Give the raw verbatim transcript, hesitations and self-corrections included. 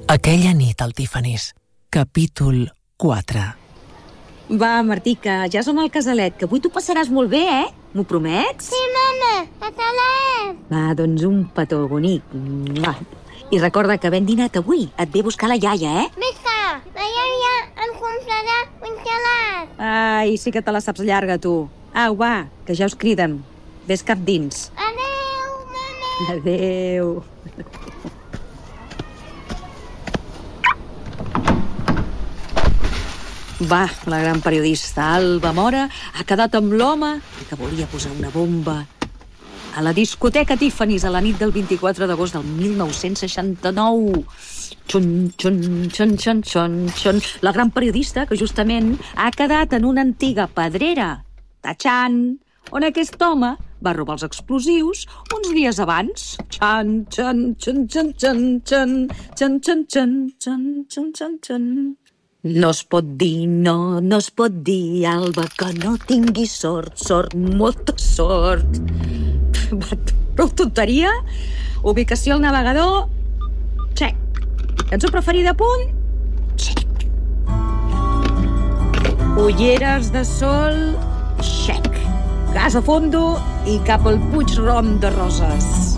Aquella nit al Tiffany's, capítol quatre. Va, Martí, que ja som al casalet, que avui t'ho passaràs molt bé, eh? M'ho promets? Sí, mama, casalet! Va, doncs un petó bonic. Mua. I recorda que ben dinat avui et ve a buscar la iaia, eh? Visca, la iaia em comprarà un gelat. Ai, sí que te la saps llarga, tu. Au, va, que ja us criden. Ves cap dins. Adéu, mama! Adéu. Va, la gran periodista Alba Mora ha quedat amb l'home que volia posar una bomba a la discoteca Tiffany's a la nit del vint-i-quatre d'agost del mil nou-cents seixanta-nou. Xun, xun, xun, xun, xun, xun. La gran periodista que justament ha quedat en una antiga pedrera, Tachan, on aquest home va robar els explosius uns dies abans. Xan, xan, xan, xan, xan, xan, xan, xan, xan, xan, xan, xan, xan. No es pot dir, no, no es pot dir, Alba, que no tinguis sort, sort, molta sort. Prou tonteria. Ubicació al navegador, check. Cançó preferida, punt, check. Ulleres de sol, check. Gas a fondo i cap al Puig Rom de Roses.